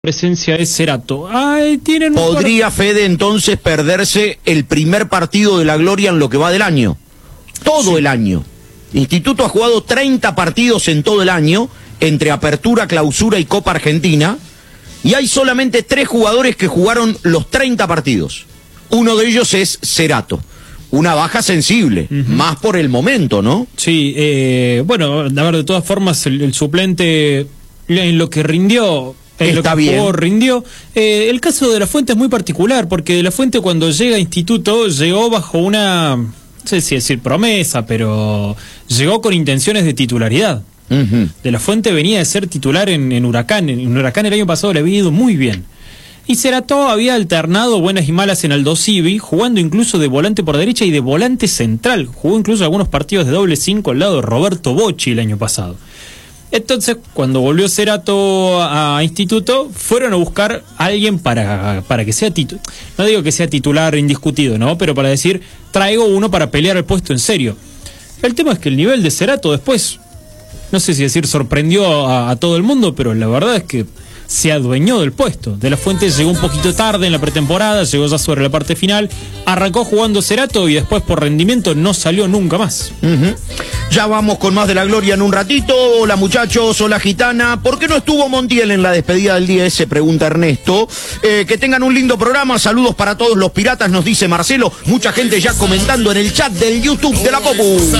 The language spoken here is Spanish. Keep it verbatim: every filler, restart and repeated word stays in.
presencia de Cerato. Ay, tienen ¿Podría un... Fede entonces perderse el primer partido de la Gloria en lo que va del año? Todo sí. El año. Instituto ha jugado treinta partidos en todo el año, entre Apertura, Clausura y Copa Argentina, y hay solamente tres jugadores que jugaron los treinta partidos. Uno de ellos es Cerato. Una baja sensible, uh-huh. Más por el momento, ¿no? Sí, eh, bueno, a ver, de todas formas, el, el suplente en lo que rindió... En Está lo que bien. Jugó, rindió. Eh, el caso de La Fuente es muy particular, porque De La Fuente cuando llega a Instituto llegó bajo una, no sé si decir promesa, pero llegó con intenciones de titularidad. Uh-huh. De La Fuente venía de ser titular en, en Huracán. En Huracán el año pasado le había ido muy bien. Y Cerato había alternado buenas y malas en Aldo Civi, jugando incluso de volante por derecha y de volante central. Jugó incluso algunos partidos de doble cinco al lado de Roberto Bocci el año pasado. Entonces, cuando volvió Cerato a Instituto, fueron a buscar a alguien para, para que sea titular. No digo que sea titular indiscutido, ¿no? Pero para decir, traigo uno para pelear el puesto en serio. El tema es que el nivel de Cerato después, no sé si decir sorprendió a, a todo el mundo, pero la verdad es que se adueñó del puesto. De La Fuente llegó un poquito tarde en la pretemporada, llegó ya sobre la parte final, arrancó jugando Cerato y después por rendimiento no salió nunca más. Uh-huh. Ya vamos con más de la Gloria en un ratito. Hola muchachos, hola Gitana. ¿Por qué no estuvo Montiel en la despedida del día ese? Pregunta Ernesto. Eh, que tengan un lindo programa, saludos para todos los piratas, nos dice Marcelo. Mucha gente ya comentando en el chat del YouTube de la Popu.